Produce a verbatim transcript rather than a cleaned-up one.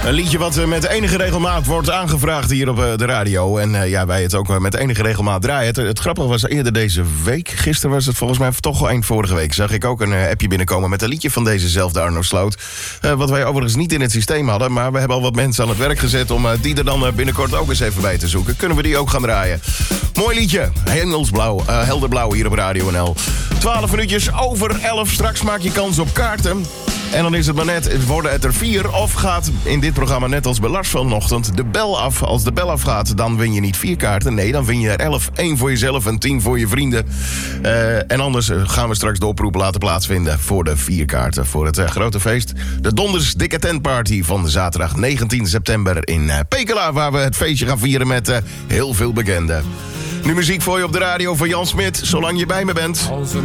Een liedje wat met enige regelmaat wordt aangevraagd hier op de radio. En uh, ja, wij het ook met enige regelmaat draaien. Het, het grappige was eerder deze week. Gisteren was het volgens mij toch al eind vorige week. Zag ik ook een uh, appje binnenkomen met een liedje van dezezelfde Arno Sloot. Uh, wat wij overigens niet in het systeem hadden. Maar we hebben al wat mensen aan het werk gezet om uh, die er dan uh, binnenkort ook eens even bij te zoeken. Kunnen we die ook gaan draaien. Mooi liedje. Hemelsblauw. Uh, helderblauw hier op Radio N L. twaalf minuutjes over elf. Straks maak je kans op kaarten. En dan is het maar net, worden het er vier of gaat in dit programma net als bij Lars vanochtend de bel af. Als de bel afgaat, dan win je niet vier kaarten. Nee, dan win je er elf. Eén voor jezelf en tien voor je vrienden. Uh, en anders gaan we straks de oproep laten plaatsvinden voor de vier kaarten. Voor het uh, grote feest. De Donders Dikke Tentparty van zaterdag negentien september in uh, Pekela. Waar we het feestje gaan vieren met uh, heel veel bekenden. Nu muziek voor je op de radio van Jan Smit, zolang je bij me bent. Als een